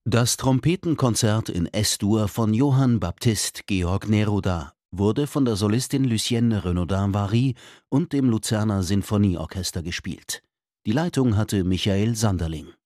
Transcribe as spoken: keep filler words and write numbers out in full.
Das Trompetenkonzert in Es-Dur von Johann Baptist Georg Neruda wurde von der Solistin Lucienne Renaudin-Vary und dem Luzerner Sinfonieorchester gespielt. Die Leitung hatte Michael Sanderling.